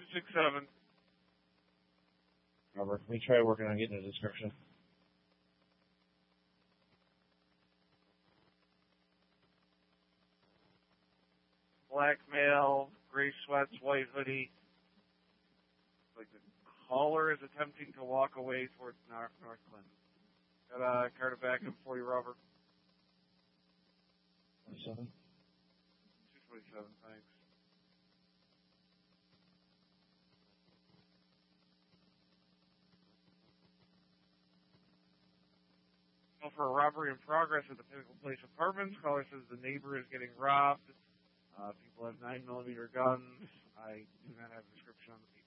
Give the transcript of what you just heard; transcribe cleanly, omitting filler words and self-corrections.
167. Robert, let me try working on getting a description. Black male, gray sweats, white hoodie. Like the caller is attempting to walk away towards North Clinton. Got a card of backup for you, Robert. 27. 227, thanks. For a robbery in progress at the Pinnacle Place Apartments. Caller says the neighbor is getting robbed. People have 9mm guns. I do not have a description on the